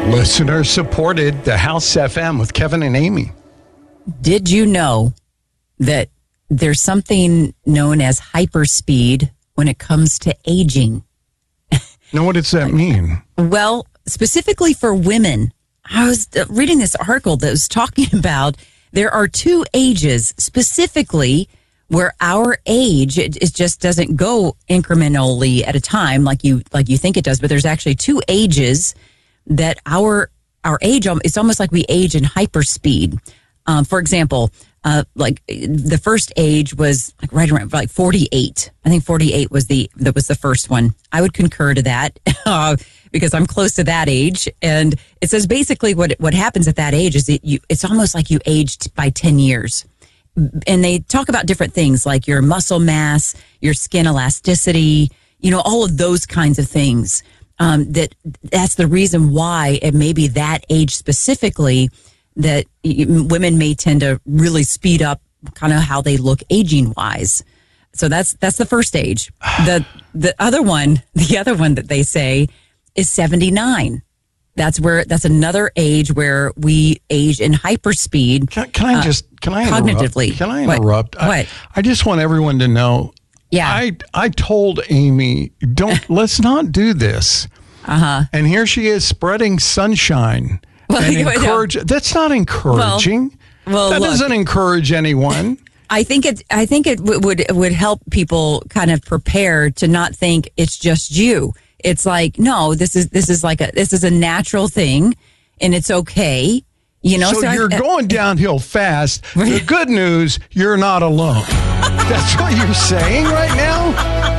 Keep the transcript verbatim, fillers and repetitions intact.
Listener supported the House F M with Kevin and Amy. Did you know that there's something known as hyperspeed when it comes to aging? Now, what does that mean? Well, specifically for women, I was reading this article that was talking about there are two ages specifically where our age, it, it just doesn't go incrementally at a time like you like you think it does, but there's actually two ages that our our age, it's almost like we age in hyperspeed. Um, for example, uh, like the first age was like right around like forty-eight. I think forty-eight was the that was the first one. I would concur to that uh, because I'm close to that age. And it says basically what what happens at that age is that you it's almost like you aged by ten years. And they talk about different things like your muscle mass, your skin elasticity, you know, all of those kinds of things. Um, that that's the reason why it may be that age specifically that women may tend to really speed up kind of how they look aging wise. So that's that's the first age. The the other one, the other one that they say is seventy-nine. That's where that's another age where we age in hyperspeed. Can, can I just can I cognitively? Interrupt? Can I interrupt? What? I, what? I just want everyone to know. Yeah. I I told Amy, don't let's not do this. Uh-huh. And here she is spreading sunshine well, and encourage. That's not encouraging. Well, well that look, doesn't encourage anyone. I think it. I think it w- would would help people kind of prepare to not think it's just you. It's like no, this is this is like a this is a natural thing, and it's okay. You know, so, so you're I, going downhill fast. The good news, you're not alone. That's what you're saying right now?